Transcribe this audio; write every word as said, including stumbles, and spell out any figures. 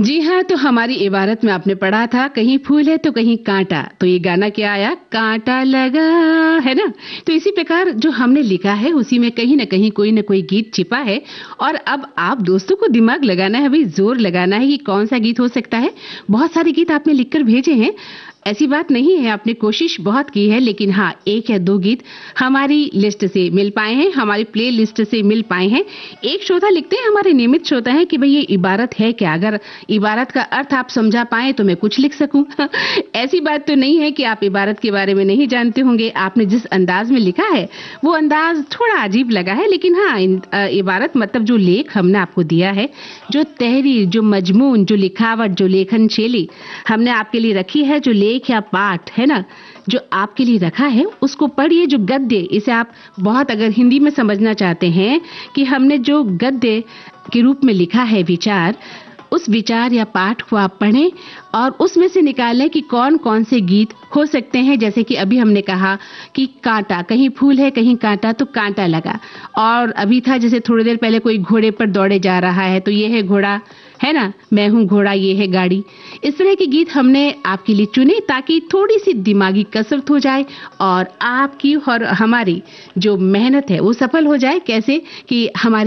जी हाँ, तो हमारी इबारत में आपने पढ़ा था, कहीं फूल है तो कहीं कांटा। तो ये गाना क्या आया? कांटा लगा, है ना? तो इसी प्रकार जो हमने लिखा है उसी में कहीं न कहीं कोई न कोई गीत छिपा है और अब आप दोस्तों को दिमाग लगाना है, भई ज़ोर लगाना है कि कौन-सा गीत हो सकता है। बहुत सारे गीत आपने लिखकर भेजे हैं, ऐसी बात नहीं है, आपने कोशिश बहुत की है, लेकिन हाँ, एक या दो गीत हमारी लिस्ट से मिल पाए हैं, हमारी प्लेलिस्ट से मिल पाए हैं। एक श्रोता लिखते हैं, हमारे नियमित श्रोता हैं कि भई ये इबारत है क्या? अगर इबारत का अर्थ आप समझा पाएँ तो मैं कुछ लिख सकूँ। ऐसी बात तो नहीं है कि आप इबारत के बारे में नहीं जानते होंगे। आपने जिस अंदाज़ में लिखा है, वो अंदाज़ थोड़ा अजीब लगा है, लेकिन हाँ, इन अ, इबारत मतलब जो लेख हमने आपको दिया है, जो तहरीर, जो मजमून, जो लिखावट, जो लेखन शैली हमने आपके लिए रखी है, जो लेख या पाठ है ना, जो आपके लिए रखा है, उसको पढ़िए। जो गद्य, इसे आप बहुत अगर हिंदी में समझना चाहते हैं कि हमने जो गद्य के रूप में लिखा है विचार, उस विचार या पाठ को आप पढ़ें और उसमें से निकालें कि कौन-कौन से गीत हो सकते हैं। जैसे कि अभी हमने कहा कि कांटा, कहीं फूल है कहीं कांटा तो कांटा लगा। और अभी था जैसे थोड़ी देर पहले कोई घोड़े पर दौड़े जा रहा है तो ये है घोड़ा, है ना? मैं हूँ घोड़ा, ये है गाड़ी। इस तरह के गीत हमने आपके लिए चुने ताकि थोड़ी-सी दिमागी कसरत हो जाए और आपकी और हमारी जो मेहनत है वो सफल हो जाए। कैसे कि हमारी